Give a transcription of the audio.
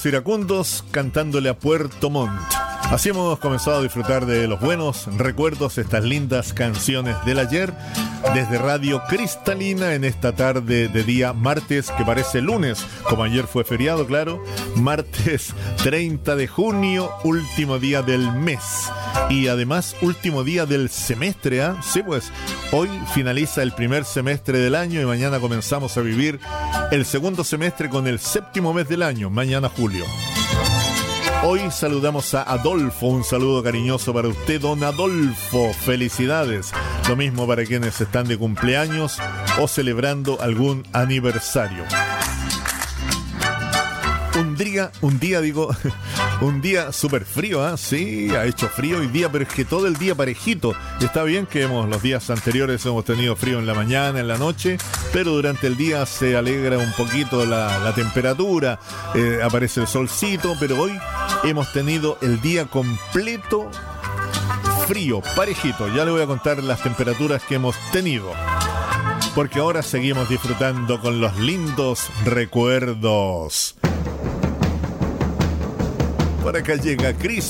Iracundos cantándole a Puerto Montt. Así hemos comenzado a disfrutar de los buenos recuerdos, estas lindas canciones del ayer, desde Radio Cristalina en esta tarde de día martes, que parece lunes, como ayer fue feriado, claro, martes 30 de junio, último día del mes. Y además, último día del semestre, ¿eh? Sí, pues, hoy finaliza el primer semestre del año y mañana comenzamos a vivir el segundo semestre con el séptimo mes del año, mañana julio. Hoy saludamos a Adolfo, un saludo cariñoso para usted, don Adolfo, felicidades. Lo mismo para quienes están de cumpleaños o celebrando algún aniversario. Un día súper frío, ¿eh? Sí, ha hecho frío hoy día, pero es que todo el día parejito. Está bien que los días anteriores hemos tenido frío en la mañana, en la noche, pero durante el día se alegra un poquito la temperatura, aparece el solcito, pero hoy hemos tenido el día completo frío, parejito. Ya le voy a contar las temperaturas que hemos tenido, porque ahora seguimos disfrutando con los lindos recuerdos. Por acá llega Chris